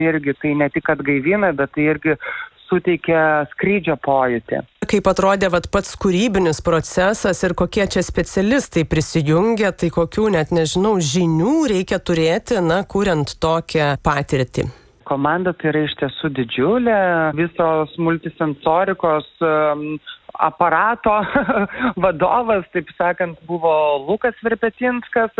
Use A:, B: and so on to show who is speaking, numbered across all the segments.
A: irgi tai ne tik atgaivina, bet tai irgi suteikia skrydžio pojūtį.
B: Kaip atrodė pats kūrybinis procesas ir kokie čia specialistai prisijungia, tai kokių net nežinau žinių reikia turėti, kuriant tokią patirtį?
A: Komanda tai yra iš tiesų didžiulė, visos multisensorikos aparato vadovas, taip sakant, buvo Lukas Verpetinskas.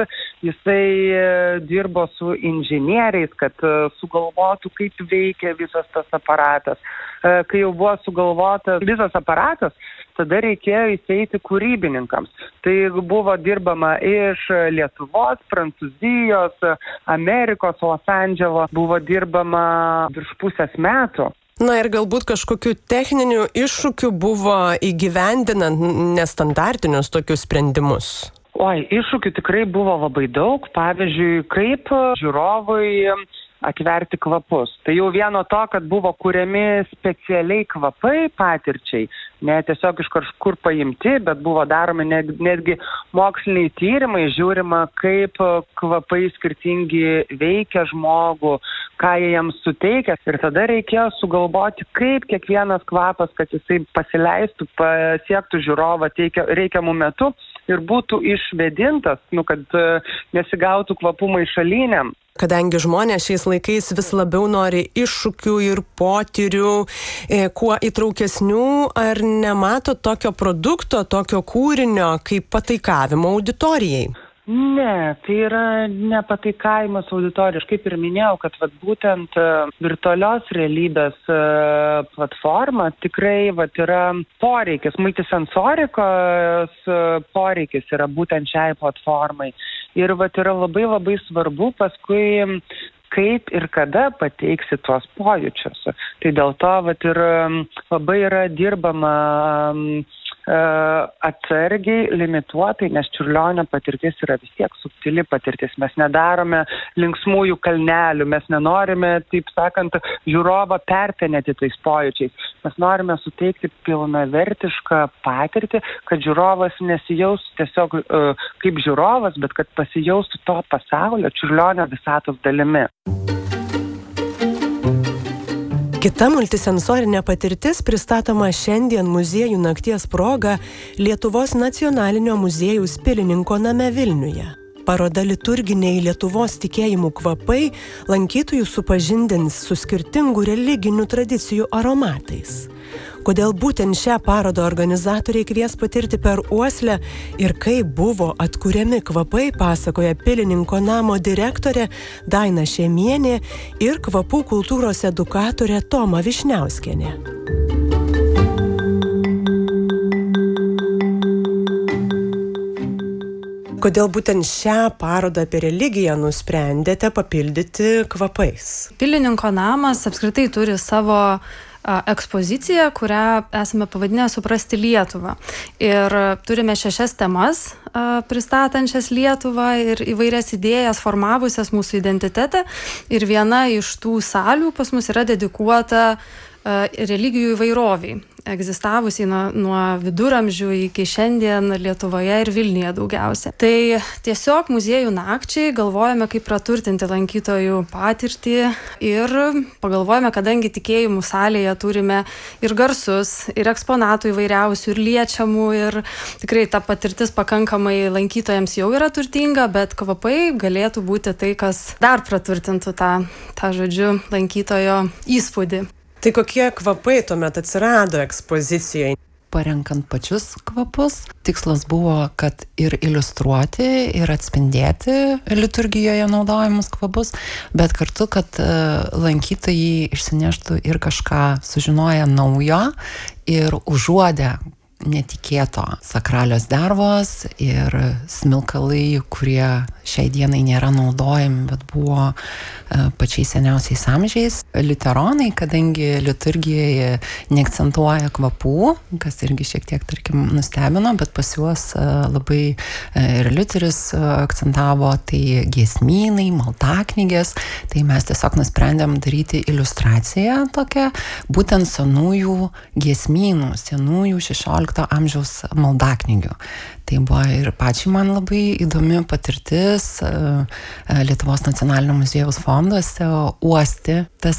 A: Jisai dirbo su inžinieriais, kad sugalvotų, kaip veikia visas tas aparatas. Kai jau buvo sugalvotas visas aparatas, tada reikėjo įeiti kūrybininkams. Tai buvo dirbama iš Lietuvos, Prancūzijos, Amerikos, Los Andželo, buvo dirbama virš pusės metų.
B: Ir galbūt kažkokių techninių iššūkių buvo įgyvendinant nestandartinius tokius sprendimus.
A: Iššūkių tikrai buvo labai daug. Pavyzdžiui, kaip žiūrovui atverti kvapus. Tai jau vieno to, kad buvo kuriami specialiai kvapai patirčiai, ne tiesiog iš kažkur paimti, bet buvo daromi netgi moksliniai tyrimai, žiūrima, kaip kvapai skirtingi veikia žmogų, ką jie jiems suteikia. Ir tada reikėjo sugalvoti, kaip kiekvienas kvapas, kad jisai pasileistų, pasiektų žiūrovą reikiamų metu ir būtų išvedintas, kad nesigautų kvapų maišalynėm.
B: Kadangi žmonės šiais laikais vis labiau nori iššūkių ir potyrių, kuo įtraukesnių, ar nemato tokio produkto, tokio kūrinio kaip pataikavimo auditorijai?
A: Ne, tai yra nepataikavimas auditorijai. Aš kaip ir minėjau, kad būtent virtualios realybės platforma tikrai yra poreikis, multisensorikos poreikis yra būtent šiai platformai. Ir yra labai labai svarbu paskui, kaip ir kada pateiksi tuos pojūčius. Tai dėl to ir labai yra dirbama atsargiai, limituotai, nes Čiurlionio patirtis yra vis tiek subtili patirtis. Mes nedarome linksmųjų kalnelių, mes nenorime, taip sakant, žiūrovą perpenėti tais pojūčiais. Mes norime suteikti pilnavertišką patirtį, kad žiūrovas nesijaustų tiesiog kaip žiūrovas, bet kad pasijaustų to pasaulio Čiurlionio visatos dalimi.
B: Kita multisensorinė patirtis pristatoma šiandien muziejų nakties proga Lietuvos nacionalinio muziejaus Pilininko name Vilniuje. Paroda Liturginiai Lietuvos tikėjimų kvapai lankytojų supažindins su skirtingų religinių tradicijų aromatais. Kodėl būtent šią parodą organizatoriai kvies patirti per uoslę ir kaip buvo atkuriami kvapai, pasakoja Pilininko namo direktorė Daina Šemienė ir kvapų kultūros edukatorė Toma Višniauskienė. Kodėl būtent šią parodą apie religiją nusprendėte papildyti kvapais?
C: Pilininko namas apskritai turi savo ekspoziciją, kurią esame pavadinę Suprasti Lietuvą. Ir turime 6 temas pristatančias Lietuvą ir įvairias idėjas formavusias mūsų identitetą. Ir viena iš tų salių pas mus yra dedikuota religijų įvairoviai, egzistavusiai nuo viduramžių iki šiandien Lietuvoje ir Vilniuje daugiausia. Tai tiesiog muziejų nakčiai galvojame, kaip praturtinti lankytojų patirtį ir pagalvojame, kadangi tikėjimų salėje turime ir garsus, ir eksponatų įvairiausių, ir liečiamų, ir tikrai ta patirtis pakankamai lankytojams jau yra turtinga, bet kvapai galėtų būti tai, kas dar praturtintų tą žodžiu lankytojo įspūdį.
B: Tai kokie kvapai tuomet atsirado ekspozicijoje?
D: Parenkant pačius kvapus, tikslas buvo, kad ir iliustruoti, ir atspindėti liturgijoje naudojamus kvapus, bet kartu, kad lankytojai išsineštų ir kažką sužinoję naujo ir užuodę netikėto sakralios dervos ir smilkalai, kurie šiai dienai nėra naudojami, bet buvo pačiais seniausiais amžiais. Liuteronai, kadangi liturgijoje neakcentuoja kvapų, kas irgi šiek tiek, tarkim, nustebino, bet pas juos labai ir Liuteris akcentavo, tai giesmynai, maldaknygės, tai mes tiesiog nusprendėm daryti iliustraciją tokią, būtent senųjų giesmynų, senųjų 16 amžiaus maldaknygių. Tai buvo ir pačiai man labai įdomi patirtis Lietuvos nacionalinio muziejaus fonduose uosti tas